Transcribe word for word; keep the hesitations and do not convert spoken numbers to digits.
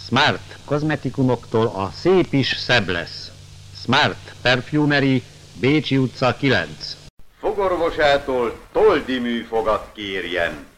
Smart kozmetikumoktól a szép is szebb lesz. Smart Perfumery, Bécsi utca kilenc. Fogorvosától Toldi műfogat kérjen.